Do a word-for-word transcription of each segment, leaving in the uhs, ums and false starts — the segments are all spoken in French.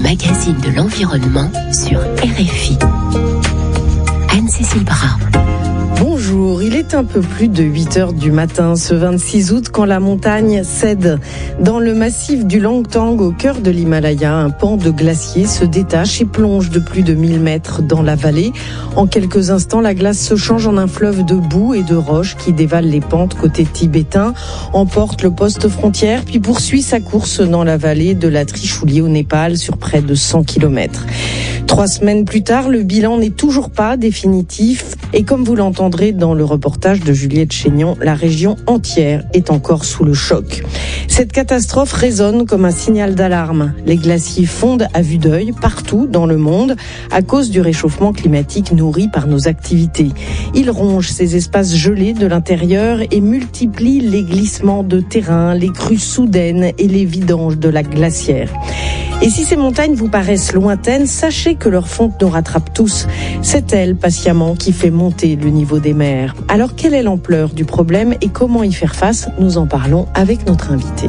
magazine de l'environnement sur R F I. Anne-Cécile Bras. Bonjour, il est un peu plus de huit heures du matin ce vingt-six août quand la montagne cède. Dans le massif du Langtang, au cœur de l'Himalaya, un pan de glacier se détache et plonge de plus de mille mètres dans la vallée. En quelques instants, la glace se change en un fleuve de boue et de roches qui dévale les pentes côté tibétain, emporte le poste frontière, puis poursuit sa course dans la vallée de la Trichouli au Népal sur près de cent kilomètres. Trois semaines plus tard, le bilan n'est toujours pas définitif et comme vous l'entendrez dans le reportage de Juliette Chénion, la région entière est encore sous le choc. Cette catastrophe résonne comme un signal d'alarme. Les glaciers fondent à vue d'œil partout dans le monde à cause du réchauffement climatique nourri par nos activités. Ils rongent ces espaces gelés de l'intérieur et multiplient les glissements de terrain, les crues soudaines et les vidanges de la glacière. Et si ces montagnes vous paraissent lointaines, sachez que leur fonte nous rattrape tous. C'est elle, patiemment, qui fait monter le niveau des mers. Alors, quelle est l'ampleur du problème et comment y faire face? Nous en parlons avec notre invité.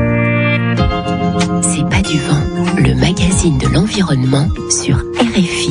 C'est pas du vent, le magazine de l'environnement sur R F I.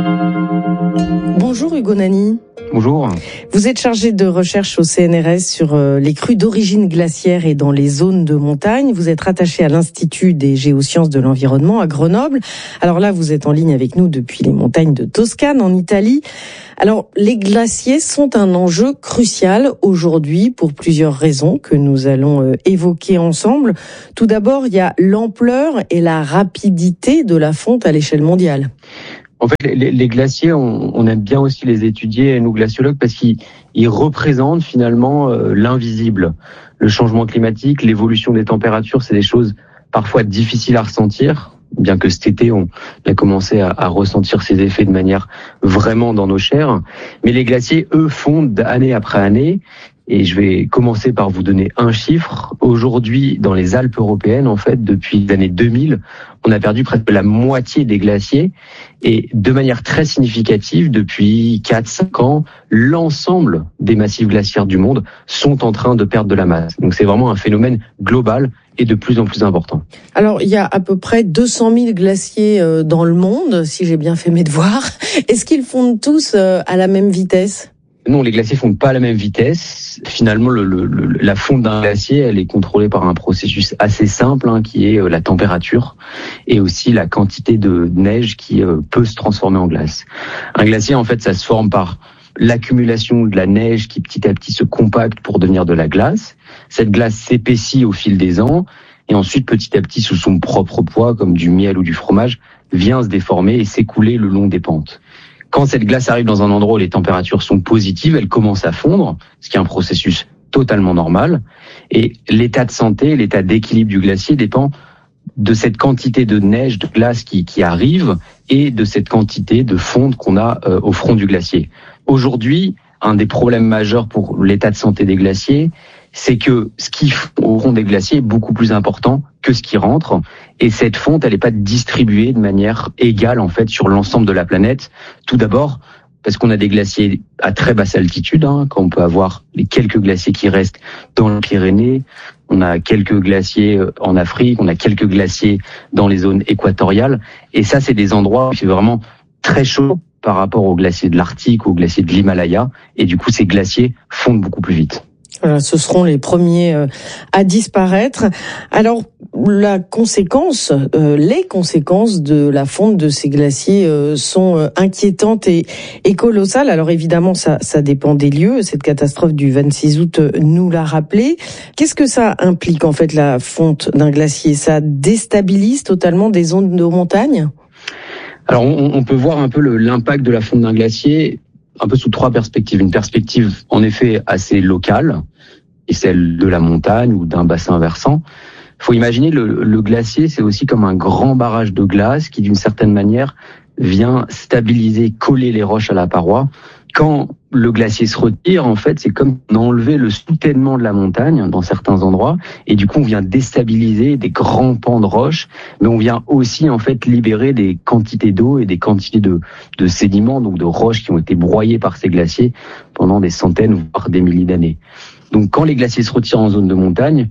Bonjour Hugo Nani. Bonjour. Vous êtes chargé de recherche au C N R S sur les crues d'origine glaciaire et dans les zones de montagne. Vous êtes rattaché à l'Institut des géosciences de l'environnement à Grenoble. Alors là, vous êtes en ligne avec nous depuis les montagnes de Toscane en Italie. Alors, les glaciers sont un enjeu crucial aujourd'hui pour plusieurs raisons que nous allons évoquer ensemble. Tout d'abord, il y a l'ampleur et la rapidité de la fonte à l'échelle mondiale. En fait, les, les glaciers, on, on aime bien aussi les étudier, nous glaciologues, parce qu'ils ils représentent finalement euh, l'invisible. Le changement climatique, l'évolution des températures, c'est des choses parfois difficiles à ressentir, bien que cet été, on a commencé à, à ressentir ces effets de manière vraiment dans nos chairs. Mais les glaciers, eux, fondent année après année. Et je vais commencer par vous donner un chiffre. Aujourd'hui, dans les Alpes européennes, en fait, depuis les années deux mille, on a perdu presque la moitié des glaciers. Et de manière très significative, depuis quatre à cinq ans, l'ensemble des massifs glaciaires du monde sont en train de perdre de la masse. Donc c'est vraiment un phénomène global et de plus en plus important. Alors, il y a à peu près deux cent mille glaciers dans le monde, si j'ai bien fait mes devoirs. Est-ce qu'ils fondent tous à la même vitesse ? Non, les glaciers fondent pas à la même vitesse. Finalement, le, le, le, la fonte d'un glacier, elle est contrôlée par un processus assez simple, hein, qui est la température et aussi la quantité de neige qui euh, peut se transformer en glace. Un glacier, en fait, ça se forme par l'accumulation de la neige qui petit à petit se compacte pour devenir de la glace. Cette glace s'épaissit au fil des ans et ensuite, petit à petit, sous son propre poids, comme du miel ou du fromage, vient se déformer et s'écouler le long des pentes. Quand cette glace arrive dans un endroit où les températures sont positives, elle commence à fondre, ce qui est un processus totalement normal. Et l'état de santé, l'état d'équilibre du glacier dépend de cette quantité de neige, de glace qui, qui arrive et de cette quantité de fonte qu'on a euh, au front du glacier. Aujourd'hui, un des problèmes majeurs pour l'état de santé des glaciers, c'est que ce qui fond au front des glaciers est beaucoup plus important que ce qui rentre. Et cette fonte, elle n'est pas distribuée de manière égale, en fait, sur l'ensemble de la planète. Tout d'abord, parce qu'on a des glaciers à très basse altitude, hein, quand on peut avoir les quelques glaciers qui restent dans les Pyrénées. On a quelques glaciers en Afrique, on a quelques glaciers dans les zones équatoriales. Et ça, c'est des endroits où c'est vraiment très chaud par rapport aux glaciers de l'Arctique, aux glaciers de l'Himalaya. Et du coup, ces glaciers fondent beaucoup plus vite. Voilà, ce seront les premiers euh, à disparaître. Alors, la conséquence, euh, les conséquences de la fonte de ces glaciers euh, sont euh, inquiétantes et, et colossales. Alors évidemment, ça, ça dépend des lieux. Cette catastrophe du vingt-six août nous l'a rappelé. Qu'est-ce que ça implique, en fait, la fonte d'un glacier? Ça déstabilise totalement des zones de montagne? Alors, on, on peut voir un peu le, l'impact de la fonte d'un glacier un peu sous trois perspectives. Une perspective, en effet, assez locale, et celle de la montagne ou d'un bassin versant. Il faut imaginer le, le glacier, c'est aussi comme un grand barrage de glace qui, d'une certaine manière, vient stabiliser, coller les roches à la paroi. Quand le glacier se retire, en fait, c'est comme enlever le soutènement de la montagne dans certains endroits, et du coup, on vient déstabiliser des grands pans de roches, mais on vient aussi, en fait, libérer des quantités d'eau et des quantités de, de sédiments, donc de roches qui ont été broyées par ces glaciers pendant des centaines, voire des milliers d'années. Donc, quand les glaciers se retirent en zone de montagne,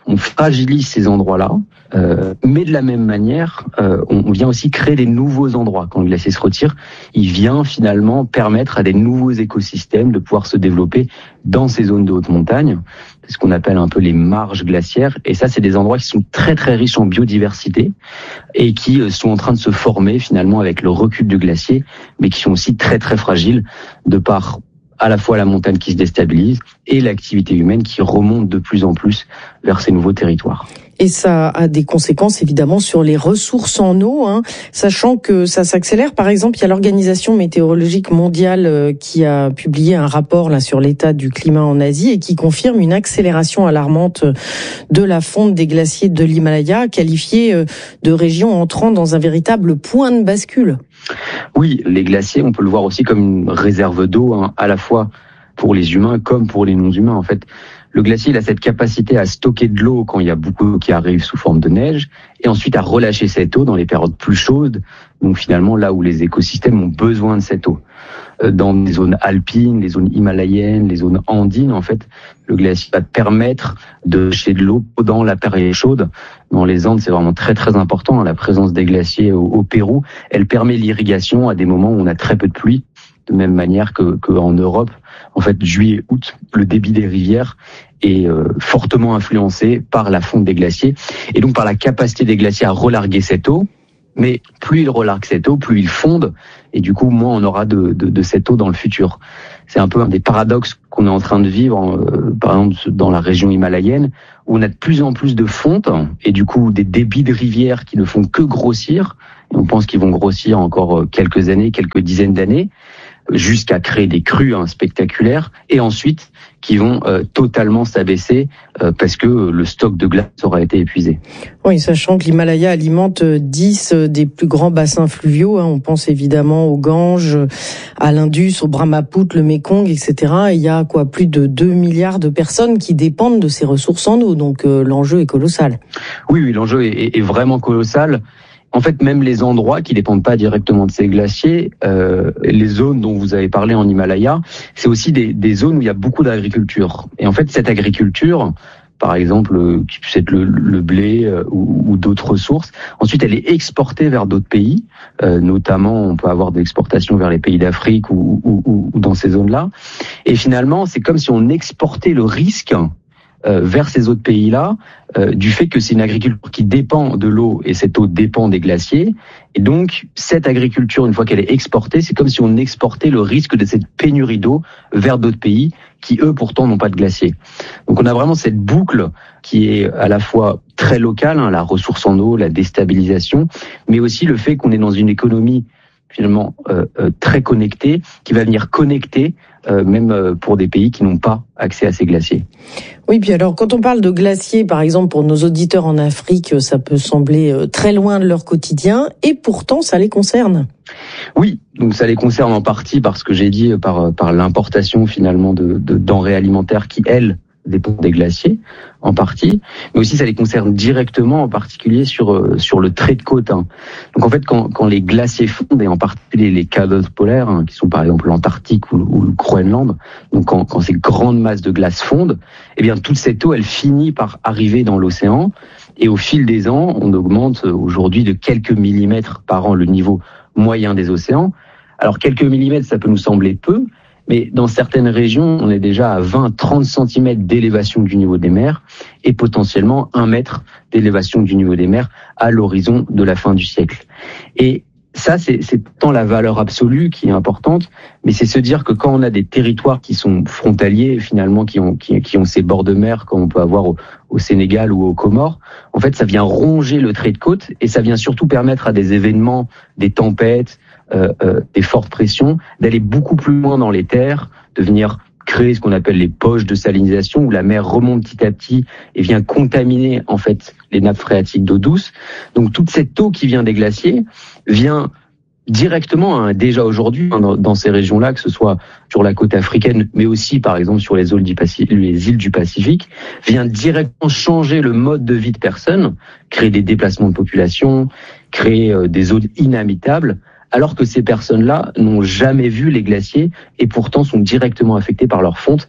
on fragilise ces endroits-là, euh, mais de la même manière, euh, on vient aussi créer des nouveaux endroits. Quand le glacier se retire, il vient finalement permettre à des nouveaux écosystèmes de pouvoir se développer dans ces zones de haute montagne. C'est ce qu'on appelle un peu les marges glaciaires. Et ça, c'est des endroits qui sont très très riches en biodiversité et qui sont en train de se former finalement avec le recul du glacier, mais qui sont aussi très très fragiles de par à la fois la montagne qui se déstabilise et l'activité humaine qui remonte de plus en plus vers ces nouveaux territoires. Et ça a des conséquences évidemment sur les ressources en eau, hein, sachant que ça s'accélère. Par exemple, il y a l'Organisation météorologique mondiale qui a publié un rapport là sur l'état du climat en Asie et qui confirme une accélération alarmante de la fonte des glaciers de l'Himalaya, qualifiée de région entrant dans un véritable point de bascule. Oui, les glaciers, on peut le voir aussi comme une réserve d'eau, hein, à la fois pour les humains comme pour les non-humains. En fait, le glacier, il a cette capacité à stocker de l'eau quand il y a beaucoup d'eau qui arrive sous forme de neige, et ensuite à relâcher cette eau dans les périodes plus chaudes, donc finalement là où les écosystèmes ont besoin de cette eau. Dans les zones alpines, les zones himalayennes, les zones andines, en fait, le glacier va permettre de lâcher de l'eau dans la période chaude. Dans les Andes, c'est vraiment très très important, la présence des glaciers au, au Pérou. Elle permet l'irrigation à des moments où on a très peu de pluie, de même manière que, que en Europe. En fait, juillet, août, le débit des rivières est euh, fortement influencé par la fonte des glaciers et donc par la capacité des glaciers à relarguer cette eau. Mais plus ils relarguent cette eau, plus ils fondent, et du coup, moins on aura de, de, de cette eau dans le futur. C'est un peu un des paradoxes qu'on est en train de vivre, euh, par exemple dans la région himalayenne, où on a de plus en plus de fontes, et du coup des débits de rivières qui ne font que grossir, et on pense qu'ils vont grossir encore quelques années, quelques dizaines d'années, jusqu'à créer des crues hein, spectaculaires, et ensuite qui vont euh, totalement s'abaisser euh, parce que le stock de glace aura été épuisé. Oui, sachant que l'Himalaya alimente dix des plus grands bassins fluviaux, hein, on pense évidemment au Gange, à l'Indus, au Brahmaputra, le Mekong, et cetera. Et il y a quoi, plus de deux milliards de personnes qui dépendent de ces ressources en eau, donc euh, l'enjeu est colossal. Oui, oui, l'enjeu est, est, est vraiment colossal. En fait, même les endroits qui dépendent pas directement de ces glaciers, euh, les zones dont vous avez parlé en Himalaya, c'est aussi des, des zones où il y a beaucoup d'agriculture. Et en fait, cette agriculture, par exemple, qui puisse être le, le blé euh, ou, ou d'autres ressources, ensuite elle est exportée vers d'autres pays, euh, notamment on peut avoir de l'exportation vers les pays d'Afrique ou, ou, ou, ou dans ces zones-là. Et finalement, c'est comme si on exportait le risque Euh, vers ces autres pays-là, euh, du fait que c'est une agriculture qui dépend de l'eau et cette eau dépend des glaciers. Et donc, cette agriculture, une fois qu'elle est exportée, c'est comme si on exportait le risque de cette pénurie d'eau vers d'autres pays qui, eux, pourtant, n'ont pas de glaciers. Donc, on a vraiment cette boucle qui est à la fois très locale, hein, la ressource en eau, la déstabilisation, mais aussi le fait qu'on est dans une économie finalement euh, euh, très connectée, qui va venir connecter euh, même euh, pour des pays qui n'ont pas accès à ces glaciers. Oui, puis alors quand on parle de glaciers, par exemple pour nos auditeurs en Afrique, ça peut sembler très loin de leur quotidien, et pourtant ça les concerne. Oui, donc ça les concerne en partie parce que j'ai dit par par l'importation finalement de, de denrées alimentaires qui elles dépendent des glaciers en partie, mais aussi ça les concerne directement, en particulier sur sur le trait de côte. Hein. Donc en fait, quand quand les glaciers fondent, et en particulier les calottes polaires, hein, qui sont par exemple l'Antarctique ou, ou le Groenland, donc quand quand ces grandes masses de glace fondent, eh bien toute cette eau, elle finit par arriver dans l'océan, et au fil des ans, on augmente aujourd'hui de quelques millimètres par an le niveau moyen des océans. Alors quelques millimètres, ça peut nous sembler peu, mais dans certaines régions, on est déjà à vingt à trente centimètres d'élévation du niveau des mers et potentiellement un mètre d'élévation du niveau des mers à l'horizon de la fin du siècle. Et ça, c'est, c'est tant la valeur absolue qui est importante, mais c'est se dire que quand on a des territoires qui sont frontaliers, finalement, qui ont, qui, qui ont ces bords de mer, comme on peut avoir au, au Sénégal ou aux Comores, en fait, ça vient ronger le trait de côte et ça vient surtout permettre à des événements, des tempêtes, euh, euh, des fortes pressions, d'aller beaucoup plus loin dans les terres, de venir créer ce qu'on appelle les poches de salinisation, où la mer remonte petit à petit et vient contaminer en fait les nappes phréatiques d'eau douce. Donc toute cette eau qui vient des glaciers vient directement, hein, déjà aujourd'hui, hein, dans, dans ces régions-là, que ce soit sur la côte africaine, mais aussi par exemple sur les îles du Pacifique, les îles du Pacifique, vient directement changer le mode de vie de personnes, créer des déplacements de population, créer euh, des zones inhabitables, alors que ces personnes-là n'ont jamais vu les glaciers et pourtant sont directement affectées par leur fonte.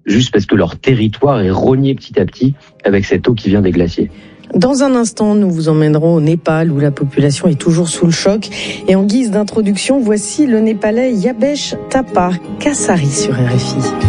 juste parce que leur territoire est rogné petit à petit avec cette eau qui vient des glaciers. Dans un instant, nous vous emmènerons au Népal où la population est toujours sous le choc. Et en guise d'introduction, voici le Népalais Yabesh Thapa Kasari sur R F I.